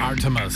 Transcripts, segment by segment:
Artemis.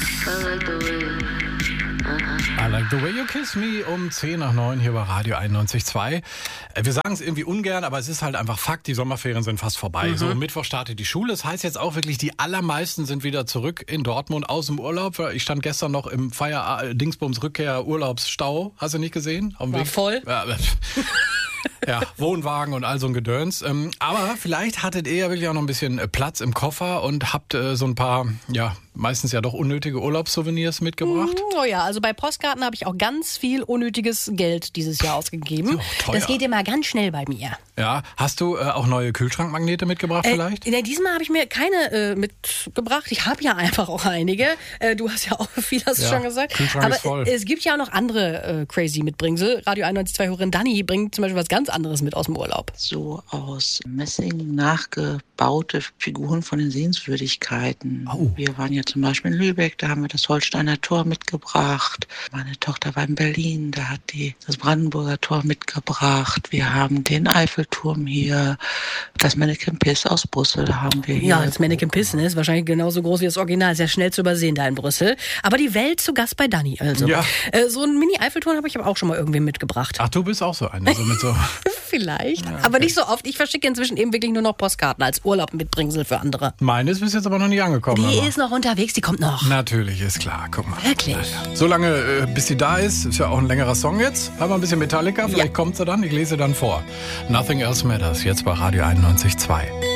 I like the way you kiss me um 10 nach 9 hier bei Radio 91.2. Wir sagen es irgendwie ungern, aber es ist halt einfach Fakt, die Sommerferien sind fast vorbei. So, Mittwoch startet die Schule. Das heißt jetzt auch wirklich, die allermeisten sind wieder zurück in Dortmund aus dem Urlaub. Ich stand gestern noch im Dingsbums-Rückkehr-Urlaubsstau. Hast du nicht gesehen? Auf dem War Weg? voll. Ja, Wohnwagen und all so ein Gedöns. Aber vielleicht hattet ihr ja wirklich auch noch ein bisschen Platz im Koffer und habt so ein paar, ja, meistens ja doch unnötige Urlaubssouvenirs mitgebracht. Oh ja, also bei Postkarten habe ich auch ganz viel unnötiges Geld dieses Jahr ausgegeben. Teuer. Das geht immer ganz schnell bei mir. Ja, hast du auch neue Kühlschrankmagnete mitgebracht vielleicht? Diesmal habe ich mir keine mitgebracht. Ich habe ja einfach auch einige. Du hast ja auch viel, hast du schon gesagt. Kühlschrank Aber ist voll. Es gibt ja auch noch andere crazy Mitbringsel. Radio 91.2-Hörerin Dani bringt zum Beispiel was ganz anderes mit aus dem Urlaub. So aus Messing nachgebaute Figuren von den Sehenswürdigkeiten. Oh. Wir waren ja zum Beispiel in Lübeck, da haben wir das Holsteiner Tor mitgebracht. Meine Tochter war in Berlin, da hat die das Brandenburger Tor mitgebracht. Wir haben den Eiffelturm hier, das Mannequin Piss aus Brüssel haben wir hier. Ja, das Mannequin Piss, ne, ist wahrscheinlich genauso groß wie das Original. Sehr schnell zu übersehen da in Brüssel. Aber die Welt zu Gast bei Dani. Also. Ja. So einen Mini-Eiffelturm habe ich aber auch schon mal irgendwie mitgebracht. Ach, du bist auch so eine. So mit so Vielleicht, Ja, aber nicht so oft. Ich verschicke inzwischen eben wirklich nur noch Postkarten als Urlaub mitbringsel für andere. Meine ist bis jetzt aber noch nicht angekommen. Die aber. ist noch unterwegs, die kommt noch. Natürlich, ist klar. Guck mal. Wirklich? So lange, bis sie da ist ja auch ein längerer Song jetzt. Haben wir ein bisschen Metallica, vielleicht kommt sie dann. Ich lese dann vor. Nothing Else Matters, jetzt bei Radio 91.2.